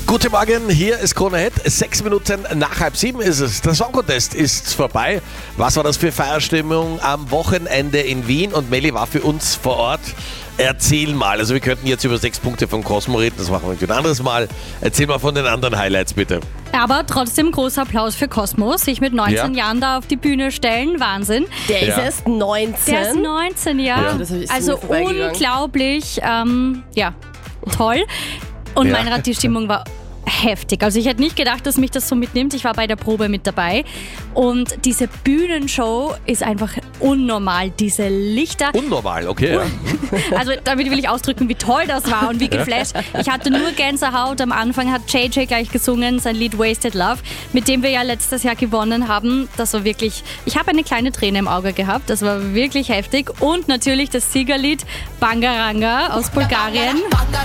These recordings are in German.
Guten Morgen, hier ist Krone Hit. 6 Minuten nach 6:30 ist es. Der Song Contest ist vorbei. Was war das für Feierstimmung am Wochenende in Wien? Und Melli war für uns vor Ort. Erzähl mal. Also wir könnten jetzt über 6 Punkte von Cosmo reden. Das machen wir ein anderes Mal. Erzähl mal von den anderen Highlights, bitte. Aber trotzdem großer Applaus für Cosmo. Sich mit 19 Jahren da auf die Bühne stellen. Wahnsinn. Der ist erst 19. Der ist 19, ja. Das ist Also unglaublich. Toll. Und meine die Stimmung war heftig. Also ich hätte nicht gedacht, dass mich das so mitnimmt. Ich war bei der Probe mit dabei. Und diese Bühnenshow ist einfach unnormal. Diese Lichter. Unnormal, okay. Ja. Also damit will ich ausdrücken, wie toll das war und wie geflasht. Ich hatte nur Gänsehaut. Am Anfang hat JJ gleich gesungen, sein Lied Wasted Love, mit dem wir ja letztes Jahr gewonnen haben. Das war wirklich, ich habe eine kleine Träne im Auge gehabt. Das war wirklich heftig. Und natürlich das Siegerlied Bangaranga aus Bulgarien.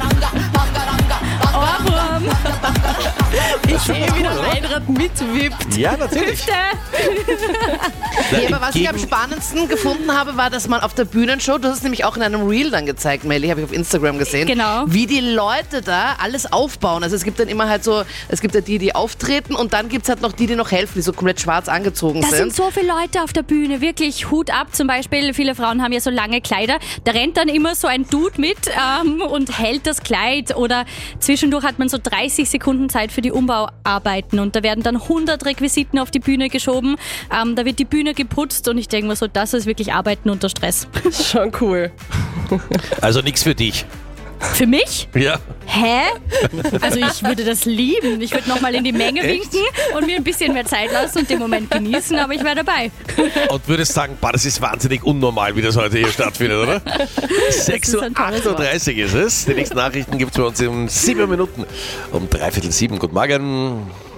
Ohrwurm. Ich sehe, wie der Meinrad mitwippt. Ja, natürlich. Hüfte. Ja, aber was ich am spannendsten gefunden habe, war, dass man auf der Bühnenshow, du hast es nämlich auch in einem Reel dann gezeigt, Melli, habe ich auf Instagram gesehen, Genau. wie die Leute da alles aufbauen. Also es gibt dann immer halt so, es gibt ja die auftreten und dann gibt es halt noch die noch helfen, die so komplett schwarz angezogen Das sind. sind so viele Leute auf der Bühne, wirklich Hut ab. Zum Beispiel, viele Frauen haben ja so lange Kleider. Da rennt dann immer so ein Dude mit und hält das Kleid. Oder zwischendurch hat man so 30 Sekunden Zeit für die Umbauarbeiten. Und da werden dann 100 Requisiten auf die Bühne geschoben. Da wird die Bühne geputzt und ich denke mir so, das ist wirklich Arbeiten unter Stress. Schon cool. Also nichts für dich. Für mich? Ja. Hä? Also ich würde das lieben. Ich würde nochmal in die Menge winken und mir ein bisschen mehr Zeit lassen und den Moment genießen, aber ich wäre dabei. Und würdest sagen, das ist wahnsinnig unnormal, wie das heute hier stattfindet, oder? 6:38 Uhr ist es. Die nächsten Nachrichten gibt es bei uns in 7 Minuten. Um 6:45. Guten Morgen.